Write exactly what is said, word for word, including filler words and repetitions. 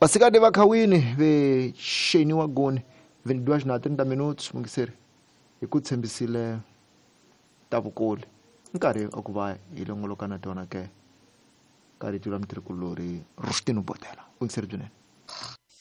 Basikade vakhawini ve Shane Wagone venidiwa na thirty minutos mungiseri hi ku tshembisile ta vukoli nkarhi akuva hi longolokana tona ke nkarhi tula mitirhikulori Rustin Botela mungiseri Junene.